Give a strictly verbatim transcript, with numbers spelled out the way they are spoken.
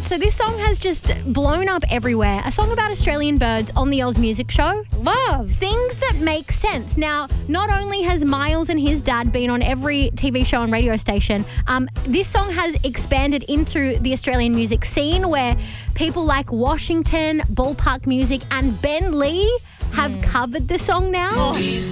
So this song has just blown up everywhere. A song about Australian birds on the Oz Music Show. Love. Things that make sense. Now, not only has Miles and his dad been on every T V show and radio station, um, this song has expanded into the Australian music scene where people like Washington, Ballpark Music and Ben Lee have mm. covered the song now. Oh.